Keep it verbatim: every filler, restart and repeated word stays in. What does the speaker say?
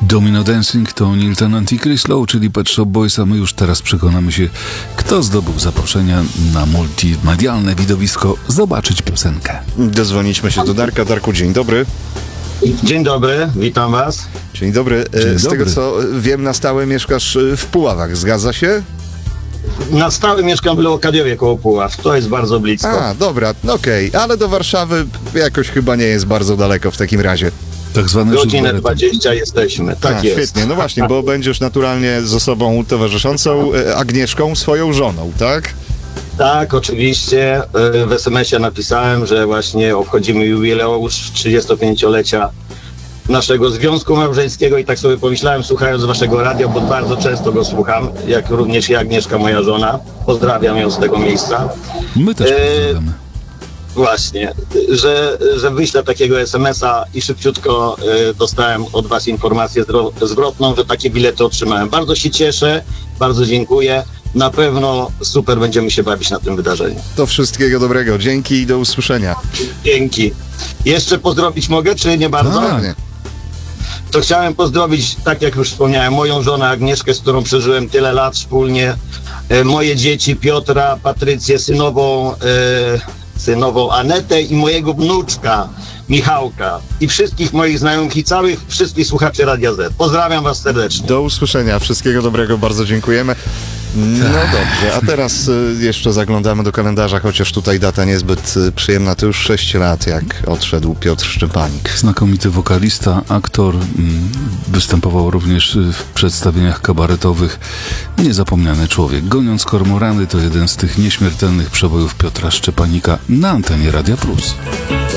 Domino Dancing to Nilton Antichrist Low, czyli Pet Shop Boys, a my już teraz przekonamy się, kto zdobył zaproszenia na multimedialne widowisko zobaczyć piosenkę. Dozwoniliśmy się do Darka. Darku, dzień dobry. Dzień dobry, witam was. Dzień dobry. Dzień Z dobry. tego co wiem, na stałe mieszkasz w Puławach, zgadza się? Na stałe mieszkam w Leokadiowie koło Puław, to jest bardzo blisko. A, dobra, okej, ale do Warszawy jakoś chyba nie jest bardzo daleko w takim razie. Tak zwane Godzinę żuberety. dwadzieścia jesteśmy, tak A, jest. świetnie, no właśnie, bo będziesz naturalnie z osobą towarzyszącą, e, Agnieszką, swoją żoną, tak? Tak, oczywiście. y, W es em esie napisałem, że właśnie obchodzimy jubileusz trzydziestopięciolecia naszego związku małżeńskiego i tak sobie pomyślałem, słuchając waszego radia, bo bardzo często go słucham, jak również i Agnieszka, moja żona. Pozdrawiam ją z tego miejsca. My też E, pozdrawiamy. Właśnie, że, że wyślę takiego es em esa i szybciutko y, dostałem od was informację zdro- zwrotną, że takie bilety otrzymałem. Bardzo się cieszę, bardzo dziękuję. Na pewno super będziemy się bawić na tym wydarzeniu. To wszystkiego dobrego, dzięki i do usłyszenia. Dzięki. Jeszcze pozdrowić mogę, czy nie bardzo? Tak. Pewnie. To chciałem pozdrowić, tak jak już wspomniałem, moją żonę Agnieszkę, z którą przeżyłem tyle lat wspólnie, e, moje dzieci Piotra, Patrycję, synową, e, synową Anetę i mojego wnuczka Michałka i wszystkich moich znajomych i całych wszystkich słuchaczy Radia Z. Pozdrawiam was serdecznie. Do usłyszenia, wszystkiego dobrego, bardzo dziękujemy. No dobrze, a teraz y, jeszcze zaglądamy do kalendarza, chociaż tutaj data niezbyt y, przyjemna, to już sześć lat, jak odszedł Piotr Szczepanik. Znakomity wokalista, aktor, mm, występował również y, w przedstawieniach kabaretowych. Niezapomniany człowiek. Goniąc kormorany to jeden z tych nieśmiertelnych przebojów Piotra Szczepanika na antenie Radia Plus.